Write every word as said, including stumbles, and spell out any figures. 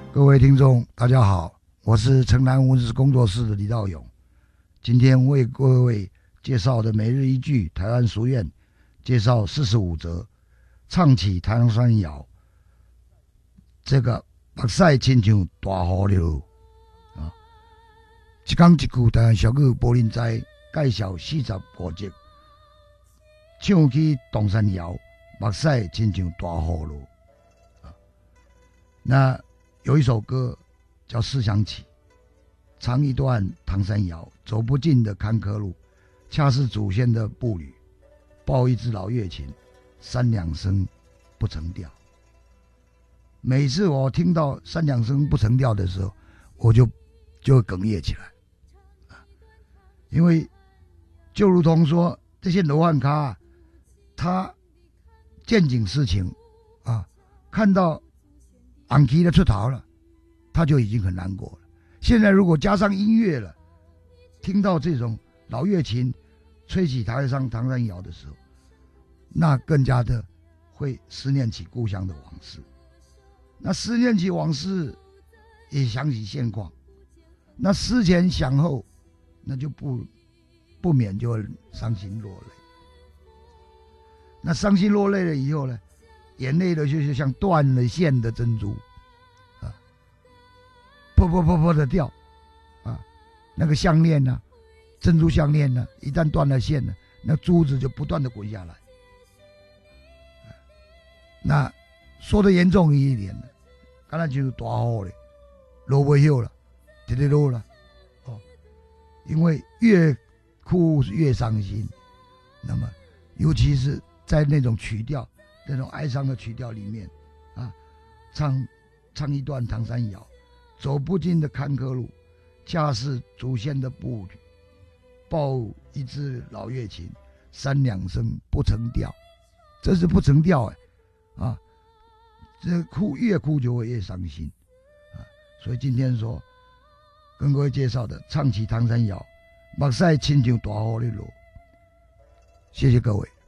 各位听众，大家好，我是城南文史工作室的李道勇。今天为各位介绍的每日一句台湾俗谚，介绍四十五则，唱起唐山谣。这个目屎亲像大雨流啊！一讲一句台湾俗语，无人知，介绍四十五则，唱起唐山谣，目屎亲像大雨流啊！那有一首歌叫《思想起》，唱一段唐山谣，走不尽的坎坷路，恰是祖先的步履，抱一支老月琴，三两声不成调。每次我听到三两声不成调的时候，我就就会哽咽起来，因为就如同说这些罗汉咖，他见景思情啊，看到昂基的出逃了，他就已经很难过了。现在如果加上音乐了，听到这种老乐琴吹起台上唐山谣的时候，那更加的会思念起故乡的往事。那思念起往事，也想起现况。那思前想后，那就不不免就会伤心落泪。那伤心落泪了以后呢，眼泪的就是像断了线的珍珠，啊，噗噗噗噗的掉，啊，那个项链呢、啊，珍珠项链呢、啊，一旦断了线呢，那珠子就不断的滚下来。啊、那说的严重一点呢，刚才就是大雨了，落不休了，直直落了，哦，因为越哭越伤心，那么尤其是在那种曲调。那种哀伤的曲调里面，啊，唱唱一段唐山谣，走不尽的坎坷路，恰是祖先的步履，抱一支老乐琴，三两声不成调，这是不成调哎，啊，这哭越哭就会越伤心，啊，所以今天说跟各位介绍的唱起唐山谣，目屎亲像大雨的落，谢谢各位。